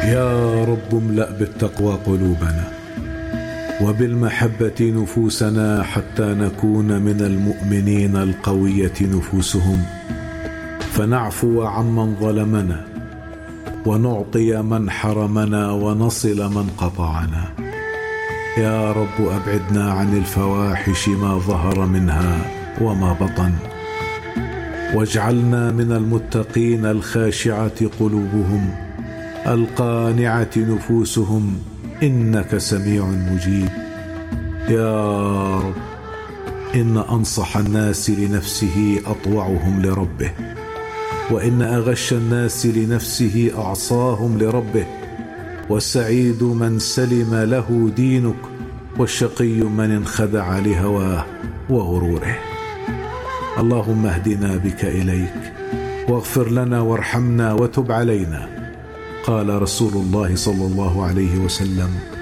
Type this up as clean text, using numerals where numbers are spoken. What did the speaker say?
يا رب املأ بالتقوى قلوبنا وبالمحبة نفوسنا حتى نكون من المؤمنين القوية نفوسهم، فنعفو عمن ظلمنا ونعطي من حرمنا ونصل من قطعنا. يا رب أبعدنا عن الفواحش ما ظهر منها وما بطن، واجعلنا من المتقين الخاشعة قلوبهم القانعة نفوسهم، إنك سميع مجيب. يا رب إن أنصح الناس لنفسه أطوعهم لربه، وإن أغش الناس لنفسه أعصاهم لربه، والسعيد من سلم له دينك، والشقي من انخدع لهواه وغروره. اللهم اهدنا بك إليك، واغفر لنا وارحمنا وتب علينا. قال رسول الله صلى الله عليه وسلم: